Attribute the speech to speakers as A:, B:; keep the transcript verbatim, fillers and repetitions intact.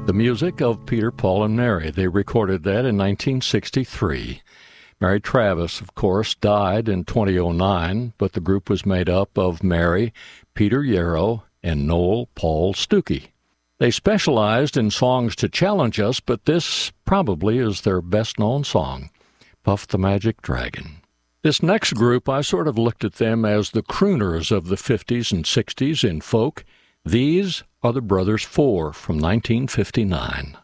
A: The music of Peter, Paul, and Mary. They recorded that in nineteen sixty-three. Mary Travis, of course, died in two thousand nine, but the group was made up of Mary, Peter Yarrow, and Noel Paul Stuckey. They specialized in songs to challenge us, but this probably is their best-known song, Puff the Magic Dragon. This next group, I sort of looked at them as the crooners of the fifties and sixties in folk. These are the Brothers Four from nineteen fifty-nine.